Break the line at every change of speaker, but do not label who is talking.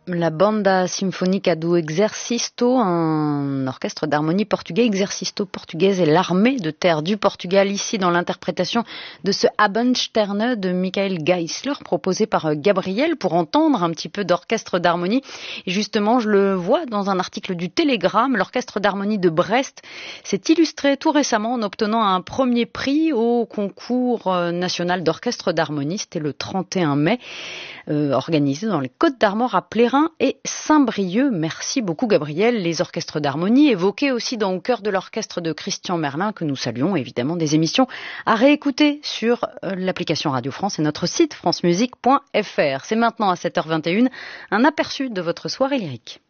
La Banda Sinfónica do Exército, un orchestre d'harmonie portugais, Exército portugaise et l'armée de terre du Portugal, ici dans l'interprétation de ce Abendsterne de Michael Geisler, proposé par Gabriel pour entendre un petit peu d'orchestre d'harmonie. Et justement, je le vois dans un article du Télégramme, l'orchestre d'harmonie de Brest s'est illustré tout récemment en obtenant un premier prix au concours national d'orchestre d'harmonie. C'était le 31 mai, organisé dans les Côtes d'Armor à Plérin et Saint-Brieuc. Merci beaucoup Gabriel. Les orchestres d'harmonie évoqués aussi dans Au cœur de l'orchestre de Christian Merlin, que nous saluons évidemment, des émissions à réécouter sur l'application Radio France et notre site francemusique.fr. C'est maintenant à 7h21, un aperçu de votre soirée lyrique.